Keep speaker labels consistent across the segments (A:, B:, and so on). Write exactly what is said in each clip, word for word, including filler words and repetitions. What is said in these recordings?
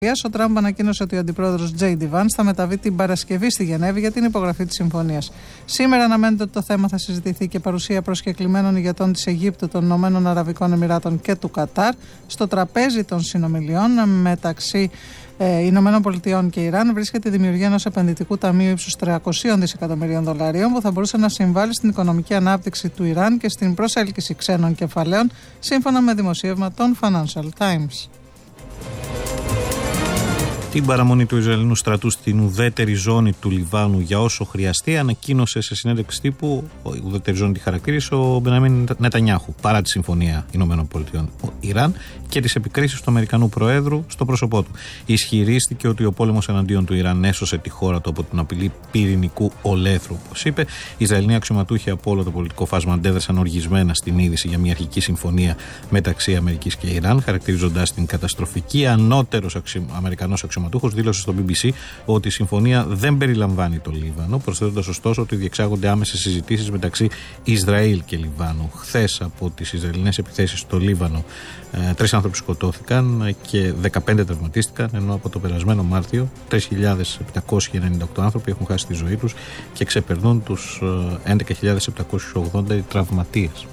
A: Ο Τραμπ ανακοίνωσε ότι ο αντιπρόεδρος Τζέι Ντι Βάνς θα μεταβεί την Παρασκευή στη Γενέβη για την υπογραφή της συμφωνίας. Σήμερα αναμένεται ότι το θέμα θα συζητηθεί και παρουσία προσκεκλημένων ηγετών της Αιγύπτου, των Ηνωμένων Αραβικών Εμιράτων και του Κατάρ στο τραπέζι των συνομιλιών μεταξύ ε, Ηνωμένων Πολιτειών και Ιράν. Βρίσκεται η δημιουργία ενός επενδυτικού ταμείου ύψους τριακόσια δισεκατομμυρίων δολαρίων που θα μπορούσε να συμβάλλει στην οικονομική ανάπτυξη του Ιράν και στην προσέλκυση ξένων κεφαλαίων, σύμφωνα με δημοσίευμα των Financial Times.
B: Την παραμονή του Ισραηλινού στρατού στην ουδέτερη ζώνη του Λιβάνου για όσο χρειαστεί, ανακοίνωσε σε συνέντευξη τύπου, η ουδέτερη ζώνη τη χαρακτήρισε ο Μπενιαμίν Νετανιάχου, παρά τη συμφωνία ΗΠΑ-Ιράν και τις επικρίσεις του Αμερικανού Προέδρου στο πρόσωπό του. Ισχυρίστηκε ότι ο πόλεμος εναντίον του Ιράν έσωσε τη χώρα του από την απειλή πυρηνικού ολέθρου, όπως είπε. Οι Ισραηλινοί αξιωματούχοι από όλο το πολιτικό φάσμα αντέδρασαν οργισμένα στην είδηση για μια αρχική συμφωνία μεταξύ Αμερικής και Ιράν, χαρακτηρίζοντας την καταστροφική. Ανώτερος Αμερικανός αξιωματούχος δήλωσε στο μπι μπι σι ότι η συμφωνία δεν περιλαμβάνει το Λίβανο, προσθέτοντας ωστόσο ότι διεξάγονται άμεσες συζητήσεις μεταξύ Ισραήλ και Λιβάνου. Χθες, από τις Ισραηλινές επιθέσεις στο Λίβανο, ε, τρεις άνθρωποι σκοτώθηκαν και δεκαπέντε τραυματίστηκαν, ενώ από το περασμένο Μάρτιο τρεις χιλιάδες επτακόσιοι ενενήντα οκτώ άνθρωποι έχουν χάσει τη ζωή τους και ξεπερνούν τους έντεκα χιλιάδες επτακόσιους ογδόντα τραυματίες.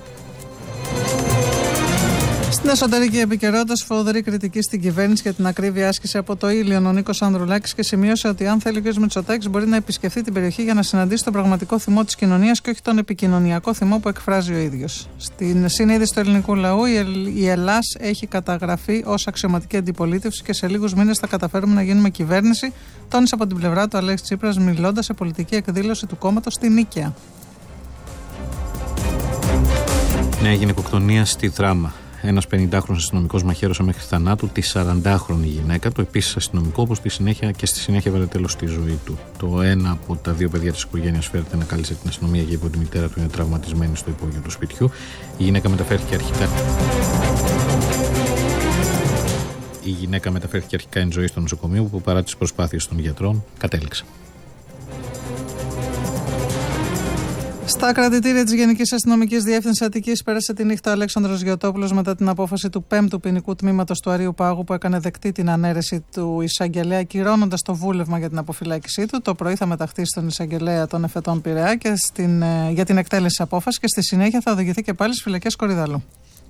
A: Στην εσωτερική επικαιρότητα, σφοδρή κριτική στην κυβέρνηση για την ακρίβεια άσκηση από το Ήλιον ο Νίκος Ανδρουλάκης και σημείωσε ότι αν θέλει ο κ. Μητσοτάκης μπορεί να επισκεφθεί την περιοχή για να συναντήσει τον πραγματικό θυμό της κοινωνίας και όχι τον επικοινωνιακό θυμό που εκφράζει ο ίδιος. Στην συνείδηση του ελληνικού λαού, η Ελλάς έχει καταγραφεί ως αξιωματική αντιπολίτευση και σε λίγους μήνες θα καταφέρουμε να γίνουμε κυβέρνηση, τόνισε από την πλευρά του Αλέξης Τσίπρας, μιλώντας σε πολιτική εκδήλωση του κόμματος στη Νίκαια.
B: Νέα γυναικοκτονία στη Δράμα. Ένας πενηντάχρονος αστυνομικός μαχαίρωσε μέχρι θανάτου τη σαραντάχρονη γυναίκα του, επίσης αστυνομικό, όπως στη συνέχεια και στη συνέχεια βάλε τέλος στη ζωή του. Το ένα από τα δύο παιδιά της οικογένειας φέρεται να κάλεσε την αστυνομία και είπε ότι η μητέρα του είναι τραυματισμένη στο υπόγειο του σπιτιού. Η γυναίκα μεταφέρθηκε αρχικά. Η γυναίκα μεταφέρθηκε αρχικά εν ζωή στο νοσοκομείο, που παρά τις προσπάθειες των γιατρών κατέληξε.
A: Στα κρατητήρια της Γενικής Αστυνομικής Διεύθυνσης Αττικής πέρασε τη νύχτα ο Αλέξανδρος Γιωτόπουλος μετά την απόφαση του πέμπτου ποινικού τμήματος του Αρείου Πάγου που έκανε δεκτή την ανέρεση του εισαγγελέα, ακυρώνοντας το βούλευμα για την αποφυλάκησή του. Το πρωί θα μεταχθεί στον εισαγγελέα των Εφετών Πειραιά και στην, για την εκτέλεση απόφαση και στη συνέχεια θα οδηγηθεί και πάλι στις φυλακές Κορυδαλού.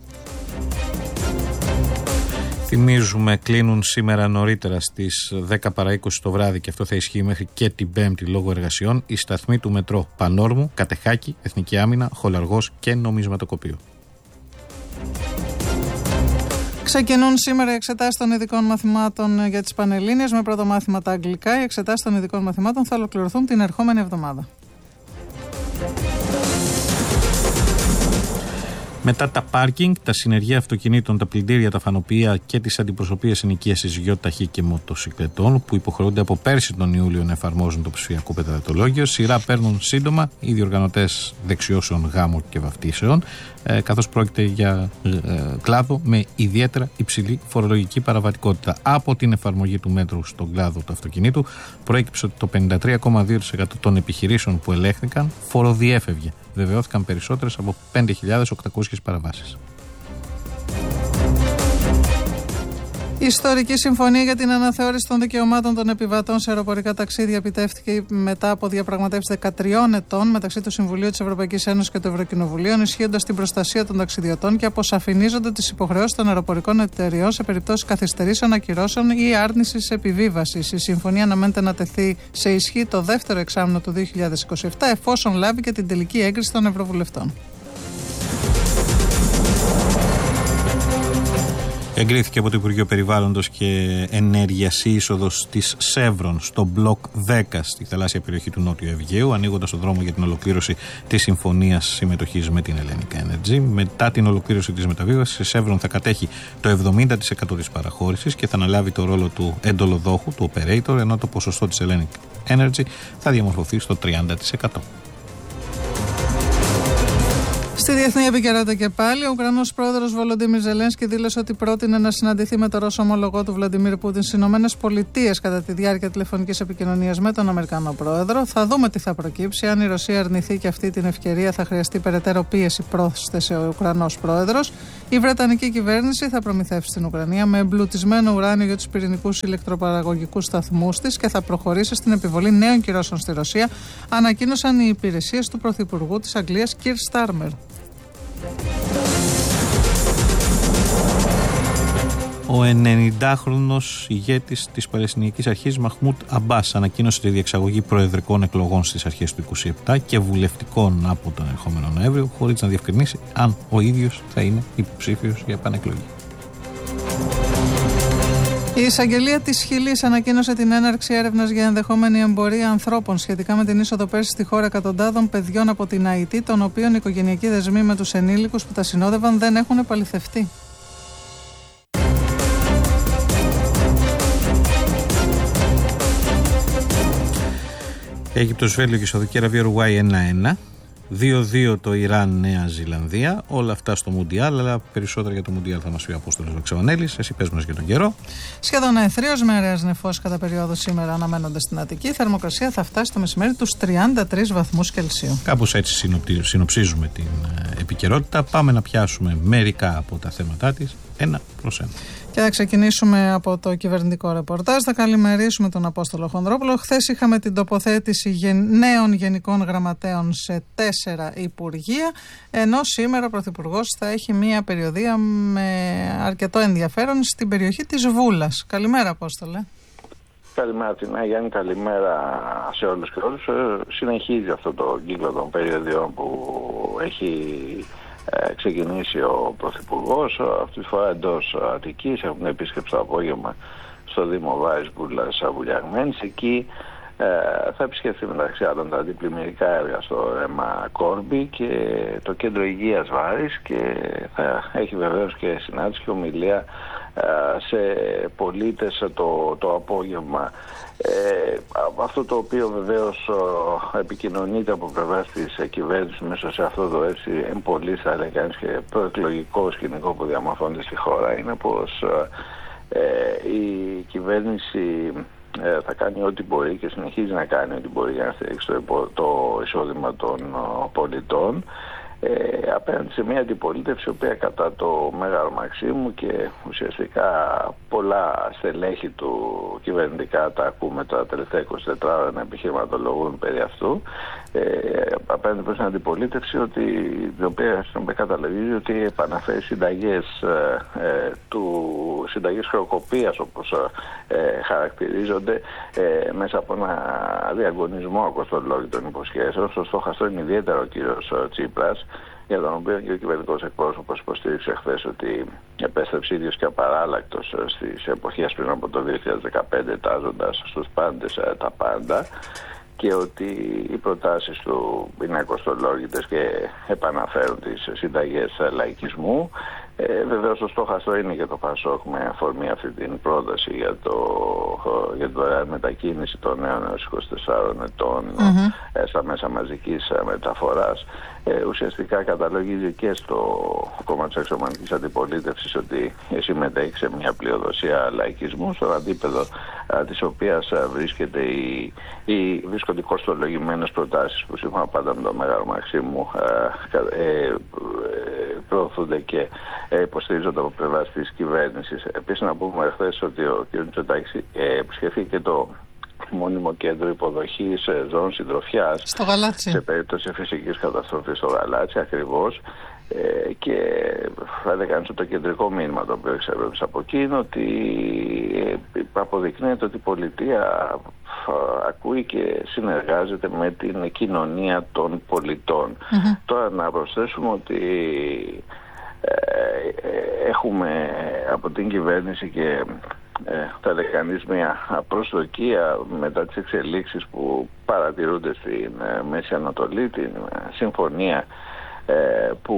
B: Θυμίζουμε, κλείνουν σήμερα νωρίτερα στις δέκα παρά είκοσι το βράδυ και αυτό θα ισχύει μέχρι και την Πέμπτη λόγω εργασιών οι σταθμοί του μετρό Πανόρμου, Κατεχάκη, Εθνική Άμυνα, Χολαργός και Νομισματοκοπείο.
A: Ξεκινούν σήμερα οι εξετάσεις των ειδικών μαθημάτων για τις Πανελλήνιες με πρώτο μάθημα τα αγγλικά. Οι εξετάσεις των ειδικών μαθημάτων θα ολοκληρωθούν την ερχόμενη εβδομάδα.
B: Μετά τα πάρκινγκ, τα συνεργεία αυτοκινήτων, τα πλυντήρια, τα φανοπία και τις αντιπροσωπείες ενοικίασης γιοταχή και μοτοσυκλετών που υποχρεούνται από πέρσι τον Ιούλιο να εφαρμόζουν το ψηφιακό πετρελατολόγιο, σειρά παίρνουν σύντομα οι διοργανωτές δεξιώσεων γάμου και βαφτίσεων, ε, καθώς πρόκειται για ε, κλάδο με ιδιαίτερα υψηλή φορολογική παραβατικότητα. Από την εφαρμογή του μέτρου στον κλάδο του αυτοκινήτου προέκυψε ότι το πενήντα τρία κόμμα δύο τοις εκατό των επιχειρήσεων που ελέγχθηκαν φοροδιέφευγε. Βεβαιώθηκαν περισσότερες από πέντε χιλιάδες οκτακόσιες παραβάσεις.
A: Η ιστορική συμφωνία για την αναθεώρηση των δικαιωμάτων των επιβατών σε αεροπορικά ταξίδια επιτεύχθηκε μετά από διαπραγματεύσεις δεκατριών ετών μεταξύ του Συμβουλίου της Ευρωπαϊκής Ένωσης και του Ευρωκοινοβουλίου, ενισχύοντας την προστασία των ταξιδιωτών και αποσαφηνίζονται τις υποχρεώσεις των αεροπορικών εταιριών σε περιπτώσεις καθυστερήσεων, ακυρώσεων ή άρνησης επιβίβασης. Η συμφωνία αναμένεται να τεθεί σε ισχύ το δεύτερο εξάμηνο του δύο χιλιάδες είκοσι επτά, εφόσον λάβει και την τελική έγκριση των Ευρωβουλευτών.
B: Εγκρίθηκε από το Υπουργείο Περιβάλλοντος και Ενέργειας η είσοδος της Σεύρον στο μπλοκ δέκα στη θαλάσσια περιοχή του Νότιου Αιγαίου, ανοίγοντας τον δρόμο για την ολοκλήρωση της συμφωνίας συμμετοχής με την Hellenic Energy. Μετά την ολοκλήρωση της μεταβίβασης, η Σεύρον θα κατέχει το εβδομήντα τοις εκατό της παραχώρησης και θα αναλάβει το ρόλο του εντολοδόχου, του operator, ενώ το ποσοστό της Hellenic Energy θα διαμορφωθεί στο τριάντα τοις εκατό.
A: Στη διεθνή επικαιρότητα και πάλι, ο Ουκρανός πρόεδρος Βολοντίμιρ Ζελένσκι δήλωσε ότι πρότεινε να συναντηθεί με τον Ρώσο ομολογό του Βλαντιμίρ Πούτιν στις Ηνωμένες Πολιτείες κατά τη διάρκεια τηλεφωνικής επικοινωνίας με τον Αμερικανό πρόεδρο. Θα δούμε τι θα προκύψει. Αν η Ρωσία αρνηθεί και αυτή την ευκαιρία, θα χρειαστεί περαιτέρω πίεση, πρόσθεσε ο Ουκρανός πρόεδρος. Η Βρετανική κυβέρνηση θα προμηθεύσει την Ουκρανία με εμπλουτισμένο ουράνιο για τους πυρηνικούς ηλεκτροπαραγωγικούς σταθμούς της και θα προχωρήσει στην επιβολή νέων κυρώσεων στη Ρωσία, ανακοίνωσαν οι υπηρεσίες του Πρωθυπουργού της Αγγλίας, Κιρ Στάρμερ.
B: Ο ενενηντάχρονος ηγέτης της Παλαιστινιακής Αρχής Μαχμούντ Αμπάς ανακοίνωσε τη διεξαγωγή προεδρικών εκλογών στις αρχές του είκοσι επτά και βουλευτικών από τον ερχόμενο Νοέμβριο, χωρίς να διευκρινίσει αν ο ίδιος θα είναι υποψήφιος για επανεκλογή.
A: Η εισαγγελία της Χιλής ανακοίνωσε την έναρξη έρευνας για ενδεχόμενη εμπορία ανθρώπων σχετικά με την είσοδο πέρσι στη χώρα εκατοντάδων παιδιών από την Αϊτή, των οποίων οι οικογενειακοί δεσμοί με τους ενήλικους που τα συνόδευαν δεν έχουν επαληθευτεί.
B: Αίγυπτος, Βέλγιο και Σαουδική Αραβία, Ουρουγουάη ένα ένα. δύο δύο το Ιράν, Νέα Ζηλανδία. Όλα αυτά στο Μουντιάλ, αλλά περισσότερα για το Μουντιάλ θα μας πει ο Απόστολος Βαξεβανέλης. Εσύ πες μας για τον καιρό.
A: Σχεδόν αεθρίος με αέρας νεφός κατά περίοδο σήμερα αναμένονται στην Αττική. Η θερμοκρασία θα φτάσει το μεσημέρι τους τριάντα τρεις βαθμούς Κελσίου.
B: Κάπως έτσι συνοψίζουμε την επικαιρότητα. Πάμε να πιάσουμε μερικά από τα θέματά της, ένα προς ένα.
A: Και θα ξεκινήσουμε από το κυβερνητικό ρεπορτάζ. Θα καλημερίσουμε τον Απόστολο Χονδρόπουλο. Χθες είχαμε την τοποθέτηση νέων γενικών γραμματέων σε τέσσερα υπουργεία, ενώ σήμερα ο Πρωθυπουργός θα έχει μία περιοδεία με αρκετό ενδιαφέρον στην περιοχή της Βούλας. Καλημέρα, Απόστολε.
C: Καλημέρα, Τινά Γιάννη, καλημέρα σε όλους και όλους. Συνεχίζει αυτό το κύκλο των περιοδιών που έχει Ε, ξεκινήσει ο Πρωθυπουργός, αυτή τη φορά εντός Αττικής. Έχουν επίσκεψη το απόγευμα στο Δήμο Βάρης Μπούλας Βουλιαγμένης. Εκεί ε, θα επισκεφθεί μεταξύ άλλων τα αντιπλημμυρικά έργα στο αίμα Κόρμπη και το κέντρο υγείας Βάρης, και θα έχει βεβαίως και συνάντηση και ομιλία ε, σε πολίτες το, το απόγευμα. Ε, αυτό το οποίο βεβαίως ο, επικοινωνείται από πλευράς της κυβέρνησης μέσα σε αυτό το έτσι εμπολής, θα έλεγε κανείς, και προεκλογικό σκηνικό που διαμορφώνεται στη χώρα, είναι πως ε, η κυβέρνηση ε, θα κάνει ό,τι μπορεί και συνεχίζει να κάνει ό,τι μπορεί για να στηρίξει το, το εισόδημα των ο, πολιτών Ε, απέναντι σε μια αντιπολίτευση η οποία κατά το Μέγαρο Μαξίμου και ουσιαστικά πολλά στελέχη του κυβερνητικά τα ακούμε τα τελευταία είκοσι τέσσερις ώρα να επιχειρηματολογούν περί αυτού, ε, απέναντι προς την αντιπολίτευση ότι, την οποία, στην οποία καταλαβαίνει ότι επαναφέρει συνταγές ε, ε, του συνταγές χρεοκοπίας, όπως ε, χαρακτηρίζονται, ε, μέσα από ένα διαγωνισμό ακοστολόγητων υποσχέσεων. Στο στόχαστρο είναι ιδιαίτερα ο κύριος Τσίπρας, για τον οποίο και ο κυβερνητικός εκπρόσωπος υποστήριξε χθες ότι επέστρεψε ίδιος και απαράλλακτος στις εποχές πριν από το δύο χιλιάδες δεκαπέντε, τάζοντας στους πάντες τα πάντα, και ότι οι προτάσεις του είναι ακοστολόγητες και επαναφέρουν τις συνταγές λαϊκισμού. Ε, βεβαίως το στόχαστρο είναι και το ΠΑΣΟΚ με αφορμή αυτή την πρόταση για το, για το μετακίνηση των νέων έως είκοσι τεσσάρων ετών mm-hmm. ε, στα μέσα μαζικής μεταφοράς. Ε, ουσιαστικά καταλογίζει και στο κόμμα της αξιωματικής αντιπολίτευσης ότι συμμετέχει σε μια πλειοδοσία λαϊκισμού, στο αντίπεδο α, της οποίας α, βρίσκεται η, η, βρίσκονται οι κοστολογημένες προτάσεις που σύμφωνα πάντα με το Μέγαρο Μαξίμου ε, ε, ε, προωθούνται και ε, υποστηρίζονται από πλευράς της κυβέρνησης. Επίσης να πούμε χθες ότι ο κ. Μητσοτάκης ε, επισκεφθηκε το μόνιμο κέντρο υποδοχής ζώων συντροφιάς
A: στο Γαλάτσι, σε
C: περίπτωση φυσικής καταστροφής στο Γαλάτσι ακριβώς, ε, και θα έλεγα το κεντρικό μήνυμα το οποίο εξερεύνησα από εκείνο, ότι ε, αποδεικνύεται ότι η πολιτεία ακούει και συνεργάζεται με την κοινωνία των πολιτών. Mm-hmm. Τώρα να προσθέσουμε ότι ε, ε, έχουμε από την κυβέρνηση και Ε, θα έλεγα κανείς μια προσδοκία μετά τις εξελίξεις που παρατηρούνται στην ε, Μέση Ανατολή, την ε, συμφωνία ε, που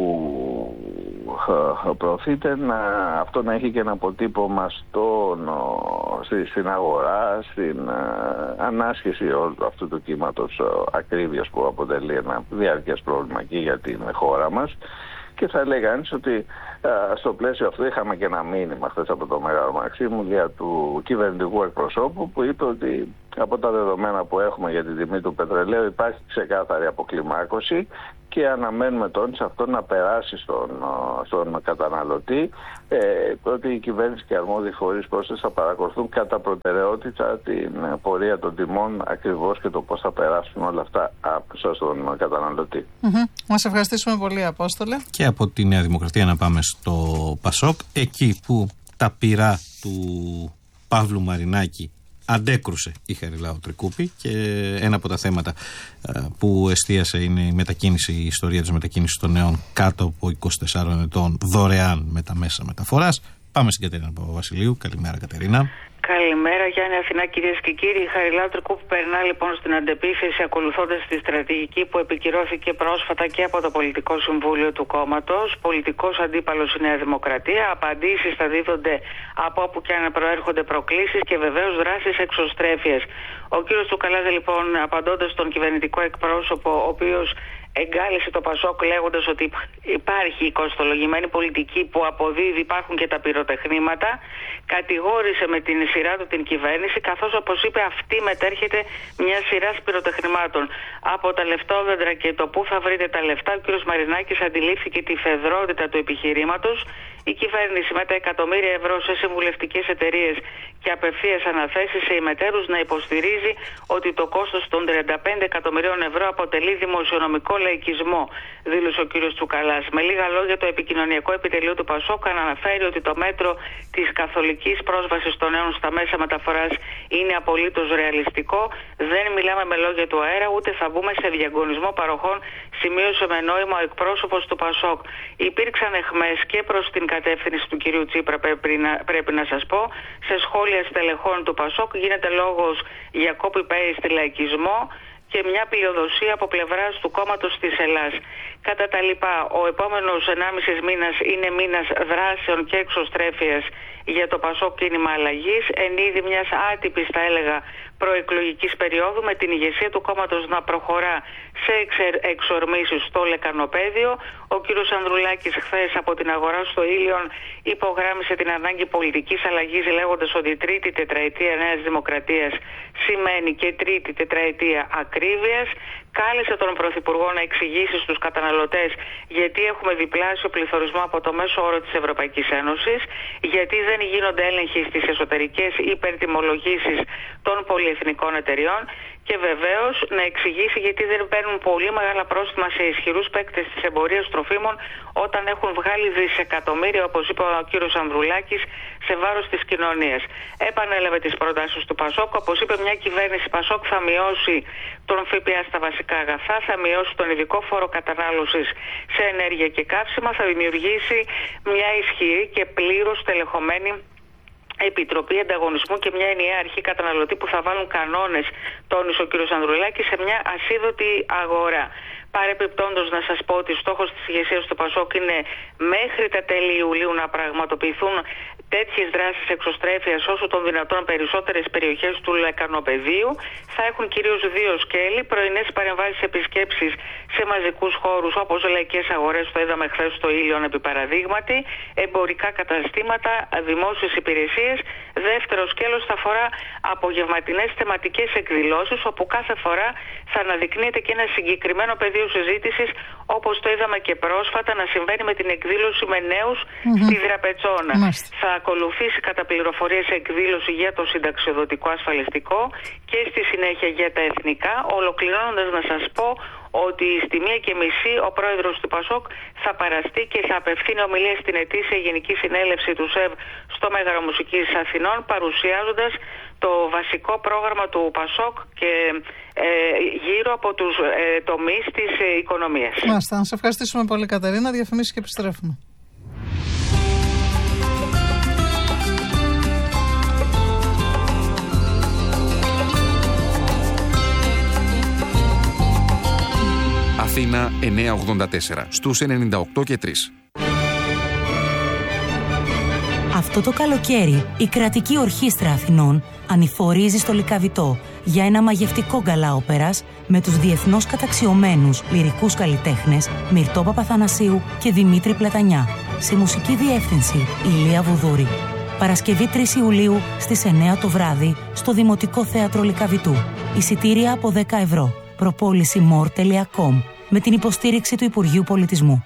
C: ε, προωθείται, να, αυτό να έχει και ένα αποτύπωμα στον, στη, στην αγορά, στην uh, ανάσχεση όλου αυτού του κύματος uh, ακρίβειας που αποτελεί ένα διαρκές πρόβλημα και για την χώρα μας. Και θα έλεγα κανείς ότι α, στο πλαίσιο αυτό είχαμε και ένα μήνυμα χθες από το Μεγάλο Μαξίμου του κυβερνητικού εκπροσώπου, που είπε ότι από τα δεδομένα που έχουμε για την τιμή του πετρελαίου υπάρχει ξεκάθαρη αποκλιμάκωση και αναμένουμε τον σε αυτό να περάσει στον, στον καταναλωτή, ε, ότι η κυβέρνηση και οι αρμόδιοι φορείς πρόσθεση θα παρακολουθούν κατά προτεραιότητα την πορεία των τιμών ακριβώς και το πώς θα περάσουν όλα αυτά άπουσα στον καταναλωτή.
A: Mm-hmm. Μας ευχαριστήσουμε πολύ, Απόστολε.
B: Και από τη Νέα Δημοκρατία να πάμε στο Πασόκ, εκεί που τα πυρά του Παύλου Μαρινάκη αντέκρουσε η Χαριλάου Τρικούπη, και ένα από τα θέματα α, που εστίασε είναι η μετακίνηση, η ιστορία της μετακίνησης των νέων κάτω από είκοσι τεσσάρων ετών δωρεάν με τα μέσα μεταφοράς. Πάμε στην Κατερίνα Παπαβασιλείου. Καλημέρα, Κατερίνα.
D: Καλημέρα, Γιάννη, Αθηνά, κυρίες και κύριοι. Η Χαριλάου Τρικούπη περνά λοιπόν στην αντεπίθεση, ακολουθώντας τη στρατηγική που επικυρώθηκε πρόσφατα και από το Πολιτικό Συμβούλιο του κόμματος. Πολιτικός αντίπαλος η Νέα Δημοκρατία. Απαντήσεις θα δίδονται από όπου και αν προέρχονται προκλήσεις και βεβαίως δράσεις εξωστρέφειας. Ο κύριος Τσουκαλάς, λοιπόν, απαντώντας στον κυβερνητικό εκπρόσωπο, ο οποίος εγκάλεσε το Πασόκ λέγοντας ότι υπάρχει η κοστολογημένη πολιτική που αποδίδει, υπάρχουν και τα πυροτεχνήματα, κατηγόρησε με την σειρά του την κυβέρνηση, καθώς, όπως είπε, αυτή μετέρχεται μια σειρά πυροτεχνημάτων. Από τα λεφτόδεντρα και το πού θα βρείτε τα λεφτά, ο κ. Μαρινάκης αντιλήφθηκε τη φεδρότητα του επιχειρήματος. Η κυβέρνηση με τα εκατομμύρια ευρώ σε συμβουλευτικές εταιρείες και απευθείας αναθέσεις σε ημετέρους να υποστηρίζει ότι το κόστος των τριάντα πέντε εκατομμυρίων ευρώ αποτελεί δημοσιονομικό λαϊκισμό, δήλωσε ο κ. Τσουκαλάς. Με λίγα λόγια, το επικοινωνιακό επιτελείο του Πασόκ αναφέρει ότι το μέτρο της καθολικής πρόσβασης των νέων στα μέσα μεταφοράς είναι απολύτως ρεαλιστικό. Δεν μιλάμε με λόγια του αέρα, ούτε θα μπούμε σε διαγωνισμό παροχών, σημείωσε με νόημα ο εκπρόσωπος του Πασόκ. Υπήρξαν εχμές και προς την κατεύθυνση του κυρίου Τσίπρα, πρέπει να, πρέπει να σας πω. Σε σχόλια στελεχών του Πασόκ γίνεται λόγος για copy-paste λαϊκισμό και μια πλειοδοσία από πλευράς του κόμματος της Ελλάς. Κατά τα λοιπά, ο επόμενος ενάμιση μήνας είναι μήνας δράσεων και εξωστρέφειας για το Πασόκ κίνημα αλλαγής, εν είδη μιας άτυπης, θα έλεγα, προεκλογικής περίοδου, με την ηγεσία του κόμματος να προχωρά σε εξορμήσεις στο λεκανοπέδιο. Ο κύριος Ανδρουλάκης χθες από την αγορά στο Ήλιον υπογράμμισε την ανάγκη πολιτικής αλλαγής, λέγοντας ότι η τρίτη τετραετία Νέας Δημοκρατίας σημαίνει και τρίτη τετραετία ακρίβειας. Κάλεσε τον Πρωθυπουργό να εξηγήσει στους καταναλωτές γιατί έχουμε διπλάσιο πληθωρισμό από το μέσο όρο της Ευρωπαϊκής Ένωσης, γιατί δεν γίνονται έλεγχοι στις εσωτερικές υπερτιμολογήσεις των πολυεθνικών εταιριών, και βεβαίως να εξηγήσει γιατί δεν παίρνουν πολύ μεγάλα πρόστιμα σε ισχυρούς παίκτες της εμπορίας τροφίμων όταν έχουν βγάλει δισεκατομμύρια, όπως είπε ο κύριος Ανδρουλάκης, σε βάρος της κοινωνίας. Επανέλαβε τις προτάσεις του Πασόκ. Όπως είπε, μια κυβέρνηση Πασόκ θα μειώσει τον ΦΠΑ στα βασικά αγαθά, θα μειώσει τον ειδικό φόρο κατανάλωσης σε ενέργεια και καύσιμα, θα δημιουργήσει μια ισχυρή και πλήρως τελεχωμένη Επιτροπή Ανταγωνισμού και μια ενιαία αρχή καταναλωτή που θα βάλουν κανόνες, τόνισε ο κ. Ανδρουλάκης, σε μια ασίδωτη αγορά. Παρεπιπτόντως, να σας πω ότι στόχος της ηγεσίας του Πασόκ είναι μέχρι τα τέλη Ιουλίου να πραγματοποιηθούν τέτοιες δράσεις εξωστρέφειας όσο των δυνατόν περισσότερες περιοχές του λεκανοπεδίου. Θα έχουν κυρίως δύο σκέλη: πρωινές παρεμβάσεις, επισκέψεις σε μαζικούς χώρους όπως λαϊκές αγορές, το είδαμε χθες στο Ήλιον επί παραδείγματι, εμπορικά καταστήματα, δημόσιες υπηρεσίες. Δεύτερο σκέλος θα αφορά απογευματινές θεματικές εκδηλώσεις, όπου κάθε φορά θα αναδεικνύεται και ένα συγκεκριμένο πεδίο συζήτησης, όπως το είδαμε και πρόσφατα να συμβαίνει με την εκδήλωση με νέους mm-hmm. στη Δραπετσόνα. Mm-hmm. Θα ακολουθήσει κατά πληροφορίες εκδήλωση για το συνταξιοδοτικό ασφαλιστικό και στη συνέχεια για τα εθνικά, ολοκληρώνοντας να σας πω ότι στη μία και μισή ο πρόεδρος του Πασόκ θα παραστεί και θα απευθύνει ομιλία στην ετήσια Γενική Συνέλευση του ΣΕΒ στο Μέγαρο Μουσικής Αθηνών, παρουσιάζοντας το βασικό πρόγραμμα του Πασόκ και ε, γύρω από τους ε, τομείς της ε, οικονομίας.
A: Μάλιστα, να σε ευχαριστήσουμε πολύ, Κατερίνα. Διαφημίσεις και επιστρέφουμε.
E: Αθήνα εννιακόσια ογδόντα τέσσερα στους ενενήντα οκτώ και τρία.
F: Αυτό το καλοκαίρι η Κρατική Ορχήστρα Αθηνών ανηφορίζει στο Λυκαβητό για ένα μαγευτικό γκαλά όπερας με τους διεθνώς καταξιωμένους λυρικούς καλλιτέχνες Μυρτώ Παπαθανασίου και Δημήτρη Πλατανιά. Σε μουσική διεύθυνση Ηλία Βουδούρη. Παρασκευή τρεις Ιουλίου στις εννιά το βράδυ στο Δημοτικό Θέατρο Λυκαβητού. Εισιτήρια από δέκα ευρώ. προπόληση μορ τελεία κομ με την υποστήριξη του Υπουργείου Πολιτισμού.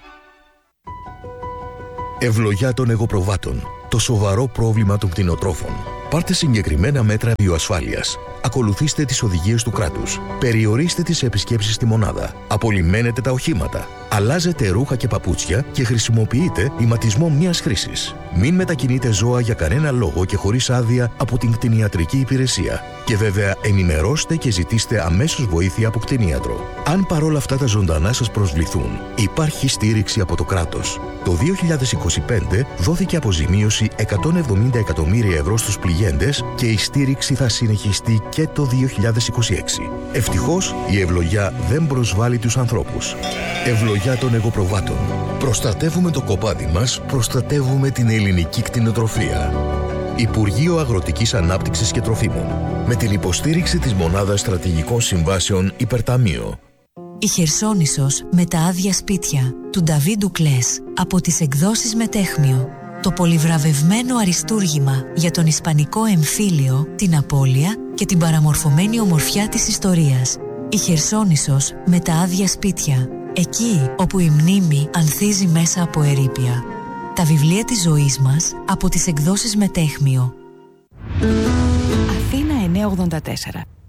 G: Ευλογιά των εγωπροβάτων. Το σοβαρό πρόβλημα των κτηνοτρόφων. Πάρτε συγκεκριμένα μέτρα βιοασφάλειας. Ακολουθήστε τις οδηγίες του κράτους. Περιορίστε τις επισκέψεις στη μονάδα. Απολυμμένετε τα οχήματα. Αλλάζετε ρούχα και παπούτσια και χρησιμοποιείτε ηματισμό μιας χρήσης. Μην μετακινείτε ζώα για κανένα λόγο και χωρίς άδεια από την κτηνιατρική υπηρεσία. Και βέβαια ενημερώστε και ζητήστε αμέσως βοήθεια από κτηνίατρο. Αν παρόλα αυτά τα ζωντανά σας προσβληθούν, υπάρχει στήριξη από το κράτος. Το δύο χιλιάδες είκοσι πέντε δόθηκε αποζημίωση εκατόν εβδομήντα εκατομμύρια ευρώ στους πληγέντες και η στήριξη θα συνεχιστεί και το δύο χιλιάδες είκοσι έξι. Ευτυχώς η ευλογιά δεν προσβάλλει τους ανθρώπους. Ευλογιά των εγωπροβάτων. Προστατεύουμε το κοπάδι μας, προστατεύουμε την ελληνική κτηνοτροφία. Υπουργείο Αγροτικής Ανάπτυξης και Τροφίμων. Με την υποστήριξη της Μονάδας Στρατηγικών Συμβάσεων Υπερταμείο.
H: Η Χερσόνησος με τα άδεια σπίτια του Νταβί Ντουκλές από τις εκδόσεις Μετέχμιο. Το πολυβραβευμένο αριστούργημα για τον ισπανικό εμφύλιο, την απώλεια και την παραμορφωμένη ομορφιά της ιστορίας. Η Χερσόνησος με τα άδεια σπίτια. Εκεί όπου η μνήμη ανθίζει μέσα από ερείπια. Τα βιβλία της ζωής μας από τις εκδόσεις Μετέχμιο.
I: Αθήνα εννιακόσια ογδόντα τέσσερα.